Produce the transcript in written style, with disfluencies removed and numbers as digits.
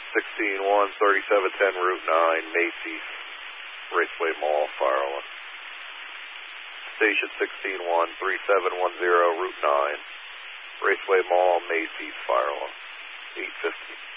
16-1, 3710 Route 9, Macy's, Raceway Mall, fire alarm. Station 16-1, 3710 Route 9, Raceway Mall, Macy's, fire alarm. 850.